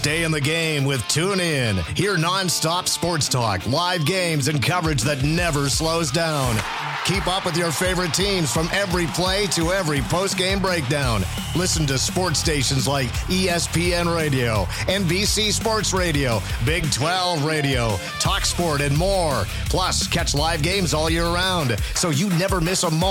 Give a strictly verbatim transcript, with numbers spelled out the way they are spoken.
Stay in the game with TuneIn. Hear nonstop sports talk, live games, and coverage that never slows down. Keep up with your favorite teams from every play to every post-game breakdown. Listen to sports stations like E S P N Radio, N B C Sports Radio, Big twelve Radio, TalkSport, and more. Plus, catch live games all year round, so you never miss a moment.